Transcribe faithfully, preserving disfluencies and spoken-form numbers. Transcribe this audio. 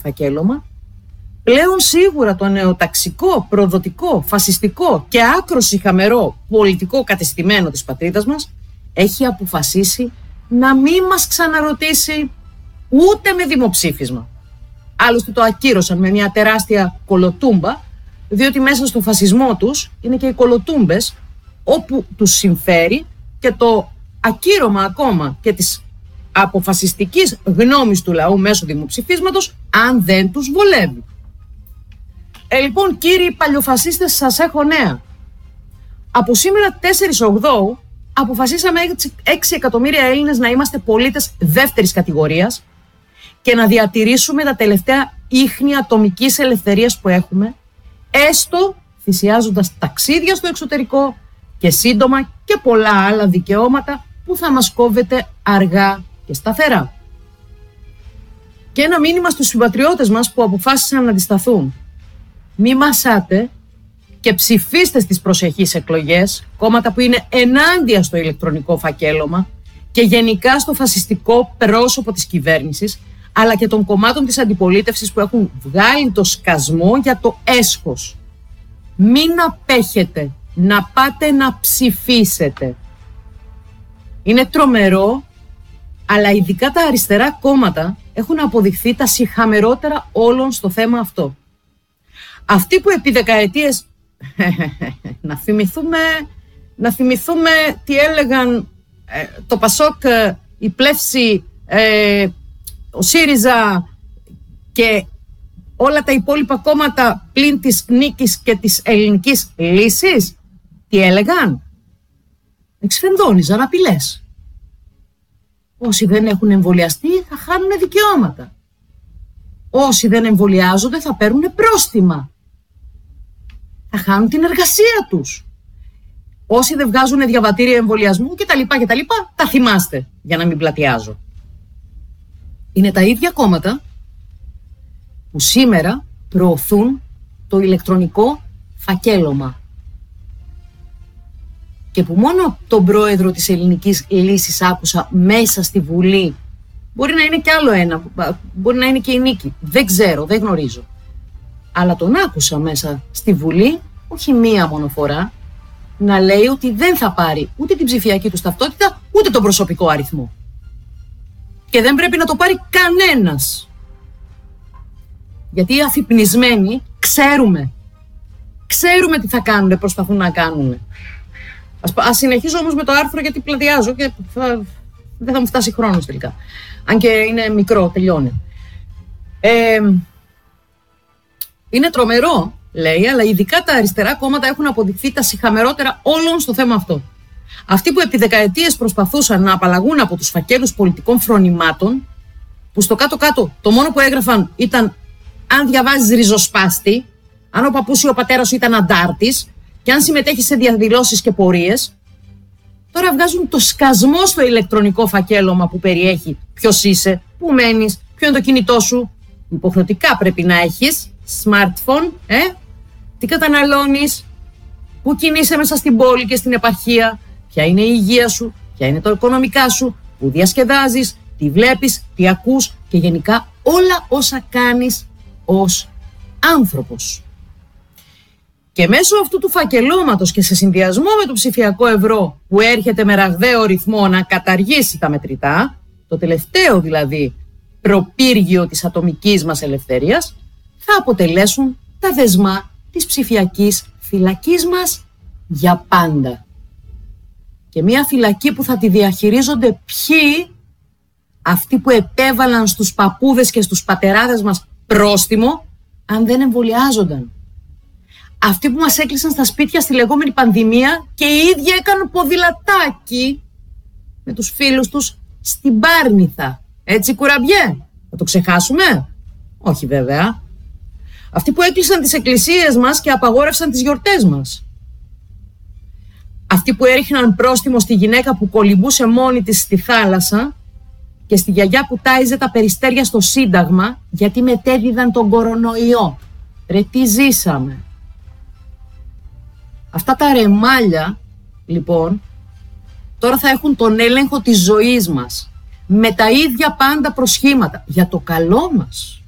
φακέλωμα, πλέον σίγουρα το νεοταξικό, προδοτικό, φασιστικό και άκρος ηχαμερό πολιτικό κατεστημένο της πατρίδας μας έχει αποφασίσει να μην μας ξαναρωτήσει ούτε με δημοψήφισμα. Άλλωστε το ακύρωσαν με μια τεράστια κολοτούμπα, διότι μέσα στο φασισμό τους είναι και οι κολοτούμπες, όπου τους συμφέρει και το ακύρωμα ακόμα και της αποφασιστικής γνώμης του λαού μέσω δημοψηφίσματος, αν δεν τους βολεύει. Ε, λοιπόν, κύριοι παλιοφασίστες, σας έχω νέα. Από σήμερα τέσσερις Οκτώου αποφασίσαμε έξι εκατομμύρια Έλληνες να είμαστε πολίτες δεύτερης κατηγορίας και να διατηρήσουμε τα τελευταία ίχνη ατομικής ελευθερίας που έχουμε, έστω θυσιάζοντας ταξίδια στο εξωτερικό και σύντομα και πολλά άλλα δικαιώματα που θα μας κόβεται αργά και σταθερά. Και ένα μήνυμα στους συμπατριώτες μας που αποφάσισαν να αντισταθούν. Μη μασάτε και ψηφίστε στις προσεχείς εκλογές κόμματα που είναι ενάντια στο ηλεκτρονικό φακέλωμα και γενικά στο φασιστικό πρόσωπο της κυβέρνησης, αλλά και των κομμάτων της αντιπολίτευσης που έχουν βγάλει το σκασμό για το έσχος. Μην απέχετε να πάτε να ψηφίσετε. Είναι τρομερό, αλλά ειδικά τα αριστερά κόμματα έχουν αποδειχθεί τα σιχαμερότερα όλων στο θέμα αυτό. Αυτοί που επί δεκαετίες να θυμηθούμε, να θυμηθούμε τι έλεγαν ε, το Πασόκ, ε, η Πλεύση, ε, ο ΣΥΡΙΖΑ και όλα τα υπόλοιπα κόμματα πλην της νίκης και της ελληνικής λύσης, τι έλεγαν? Εξφενδόνιζαν απειλές. Όσοι δεν έχουν εμβολιαστεί θα χάνουν δικαιώματα. Όσοι δεν εμβολιάζονται θα παίρνουν πρόστιμα. Θα χάνουν την εργασία τους. Όσοι δεν βγάζουν διαβατήρια εμβολιασμού κτλ. κτλ. Τα θυμάστε, για να μην πλατιάζω. Είναι τα ίδια κόμματα που σήμερα προωθούν το ηλεκτρονικό φακέλωμα και που μόνο τον πρόεδρο της ελληνικής λύσης άκουσα μέσα στη Βουλή. Μπορεί να είναι και άλλο ένα, μπορεί να είναι και η Νίκη, δεν ξέρω, δεν γνωρίζω. Αλλά τον άκουσα μέσα στη Βουλή, όχι μία μόνο φορά, να λέει ότι δεν θα πάρει ούτε την ψηφιακή του ταυτότητα, ούτε τον προσωπικό αριθμό. Και δεν πρέπει να το πάρει κανένας. Γιατί οι αφυπνισμένοι ξέρουμε. Ξέρουμε τι θα κάνουν, προσπαθούν να κάνουν. Ας, ας συνεχίσω όμως με το άρθρο, γιατί πλατιάζω και θα, δεν θα μου φτάσει χρόνος τελικά. Αν και είναι μικρό, τελειώνει. Ε, είναι τρομερό, λέει, αλλά ειδικά τα αριστερά κόμματα έχουν αποδειχθεί τα σιχαμερότερα όλων στο θέμα αυτό. Αυτοί που επί δεκαετίες προσπαθούσαν να απαλλαγούν από τους φακέλους πολιτικών φρονημάτων, που στο κάτω-κάτω το μόνο που έγραφαν ήταν αν διαβάζεις ριζοσπάστη, αν ο παππούς ή ο πατέρας σου ήταν αντάρτης και αν συμμετέχεις σε διαδηλώσεις και πορείες, τώρα βγάζουν το σκασμό στο ηλεκτρονικό φακέλωμα που περιέχει ποιος είσαι, πού μένεις, ποιο είναι το κινητό σου. Υποχρεωτικά πρέπει να έχεις smartphone, ε? Τι καταναλώνεις, πού κινείσαι μέσα στην πόλη και στην επαρχία, ποια είναι η υγεία σου, ποια είναι τα οικονομικά σου, πού διασκεδάζεις, τι βλέπεις, τι ακούς και γενικά όλα όσα κάνεις ως άνθρωπος. Και μέσω αυτού του φακελώματος και σε συνδυασμό με το ψηφιακό ευρώ που έρχεται με ραγδαίο ρυθμό να καταργήσει τα μετρητά, το τελευταίο δηλαδή προπύργιο της ατομικής μας ελευθερίας, θα αποτελέσουν τα δεσμά της ψηφιακής φυλακής μας για πάντα. Και μια φυλακή που θα τη διαχειρίζονται ποιοι? Αυτοί που επέβαλαν στους παππούδες και στους πατεράδες μας πρόστιμο αν δεν εμβολιάζονταν. Αυτοί που μας έκλεισαν στα σπίτια στη λεγόμενη πανδημία και οι ίδιοι έκαναν ποδηλατάκι με τους φίλους τους στην Πάρνηθα. Έτσι, κουραμπιέ? Θα το ξεχάσουμε? Όχι βέβαια. Αυτοί που έκλεισαν τις εκκλησίες μας και απαγόρευσαν τις γιορτές μας. Αυτοί που έριχναν πρόστιμο στη γυναίκα που κολυμπούσε μόνη της στη θάλασσα και στη γιαγιά που τάιζε τα περιστέρια στο Σύνταγμα γιατί μετέδιδαν τον κορονοϊό. Ρε, τι ζήσαμε. Αυτά τα ρεμάλια, λοιπόν, τώρα θα έχουν τον έλεγχο της ζωής μας με τα ίδια πάντα προσχήματα για το καλό μας.